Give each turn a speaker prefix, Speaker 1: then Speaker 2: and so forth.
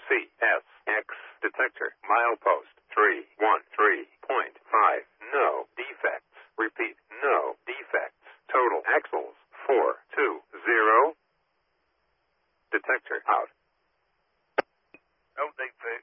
Speaker 1: CSX detector. Milepost 313.5. No defects. Repeat, no defects. Total axles 420. Detector out.
Speaker 2: No defects.